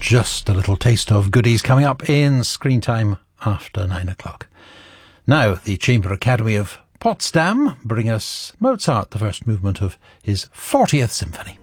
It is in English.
Just a little taste of goodies coming up in Screen Time after 9 o'clock. Now, the Chamber Academy of Potsdam bring us Mozart, the first movement of his 40th Symphony.